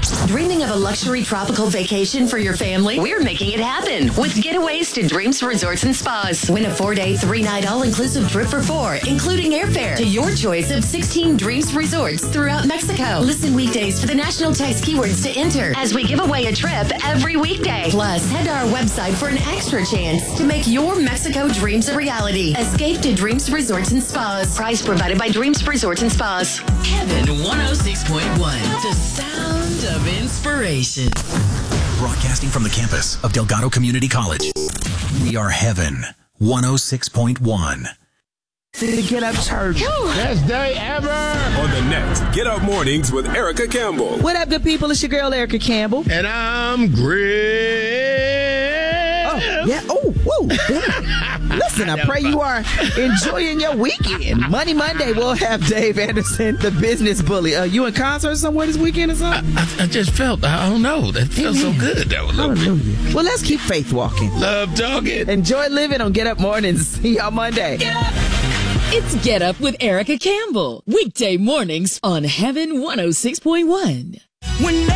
Dreaming of a luxury tropical vacation for your family? We're making it happen with Getaways to Dreams Resorts and Spas. Win a 4-day, 3-night all-inclusive trip for 4, including airfare to your choice of 16 Dreams Resorts throughout Mexico. Listen weekdays for the national text keywords to enter as we give away a trip every weekday. Plus, head to our website for an extra chance to make your Mexico dreams a reality. Escape to Dreams Resorts and Spas. Prize provided by Dreams Resorts and Spas. Heaven 106.1, the sound of inspiration. Broadcasting from the campus of Delgado Community College. We are Heaven 106.1. The Get Up Church. Best day ever. On the next Get Up Mornings with Erica Campbell. What up, good people? It's your girl, Erica Campbell. And I'm great. Oh, yeah. Oh, whoa. Listen, I pray you are enjoying your weekend. Money Monday, we'll have Dave Anderson, the business bully. You in concert somewhere this weekend or something? I just felt, I don't know. That felt so good. That was a little bit. Well, let's keep faith walking. Love talking. Enjoy living on Get Up Mornings. See y'all Monday. Get up. It's Get Up with Erica Campbell. Weekday mornings on Heaven 106.1. When